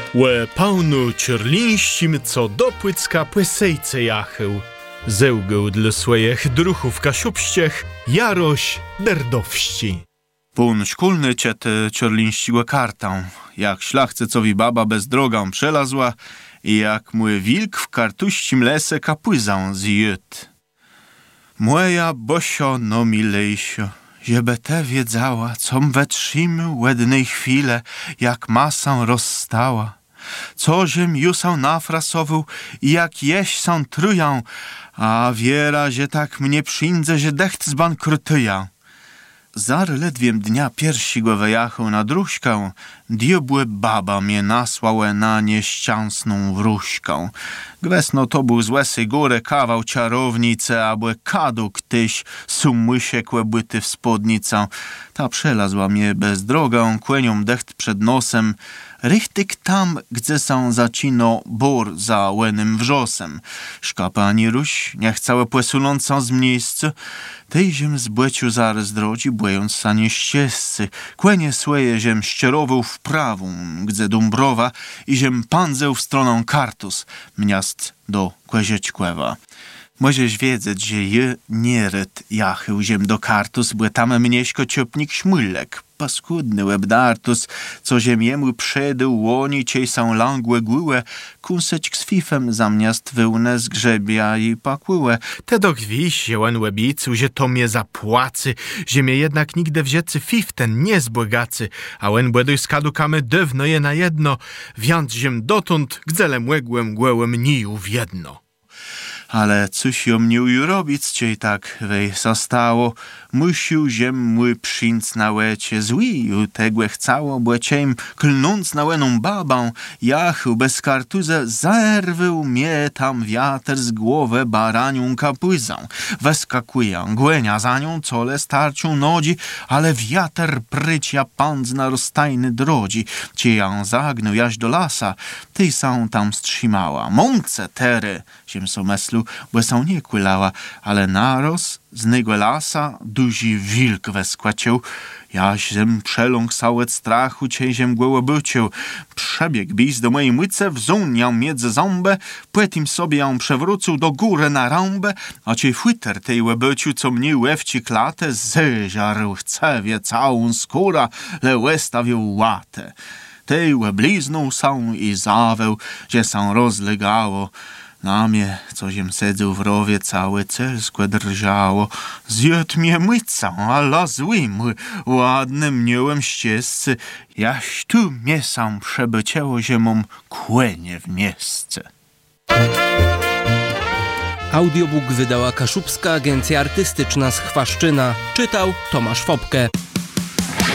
Łe pełno cierlińścim, co do Płycka płysejce jachył. Zełgał dla swojich druchów kasiupściech jaroś derdowści. Pun szkulny ciety ciorlińściłe kartą, jak szlachcycowi baba bez drogą przelazła i jak mój wilk w kartuścim lese kapłyzą zjut. Moja Bosio no milejsio, żeby te wiedziała, com wetrzymy łednej chwile, jak masą rozstała. Co ziem jusą nafrasował i jak jeść są trują, a wiera, że tak mnie przyjdzie, że decht zbankrutują. Zar ledwiem dnia piersi go wyjechał na druśkę, diobłe baba mnie nasłałe na nieszczęsną wróżkę. Gwesno to był z łesy góry kawał czarownicy, aby kaduk tyś sumysiekłe byty w spodnicę. Ta przelazła mnie bez drogą, kłenią decht przed nosem, rychtyk tam, gdzie są zacino bór za łenym wrzosem. Szkapa ani ruś, niech całe płesunącą z miejsca, tej ziem zbłeciu zaraz drodzi, błejąc sa nieściescy. Kłenie słeje ziem ścierował w prawą, gdzie Dumbrowa i ziem panzeł w stronę Kartus, miast do Kłeziećkłewa. Możesz wiedzieć, że je nieryt jachył ziem do Kartus, bo tam mnieśko ciopnik śmylek, paskudny łebdartus, co ziemiemu przedył łoni, ciej są langłe głyłe, kuseć kswifem zamiast wyłnę z grzebia i pakłyłe. Te do gwiś, jełen łebicu, że to mnie zapłacy, że mnie jednak nigdy wzięcy fif ten nie zbłygacy, a łen błeduj skadukamy dywno je na jedno, wiant ziem dotąd, gdzelem łegłem głełem niju w jedno. Ale coś ją nie robić, ciej tak wej zostało. Musił ziem mój przyńc na łecie złiju tegłe chciało, bo ciem klnąc na łeną babą, jachył bez kartuze zerwył mnie tam wiatr z głowę baranią kapłyzą. Weskakuję, głenia za nią, cole starcią nodzi, ale wiatr prycia pądz na rozstajny drodzi. Cie ją zagnął jaś do lasa, ty są tam strzymała. Mące tery, ziem so meslu, bo są nie kłylała, ale naroz z nego lasa duży wilk weskłacił. Jaś zem przeląg sałec strachu, ciej ziem głębobycił. Przebiegł bis do mojej myce, wzął ją między ząbę, płetim sobie ją przewrócił do góry na rąbę, a ciej fłyter tej łebyciu, co mnie łewci klatę, zeżarł chcewie całą skóra, le łestawił łatę. Tej łebliznął są i zaweł, że są rozlegało. Na mnie, co ziem sedził w rowie, całe celskłe drżało. Zjadł mnie mycą, ala złym, ładnym mniłem ścieżcy. Jaś tu mnie sam przebyciało ziemą kłenie w miejsce. Audiobook wydała Kaszubska Agencja Artystyczna z Chwaszczyna. Czytał Tomasz Fopke.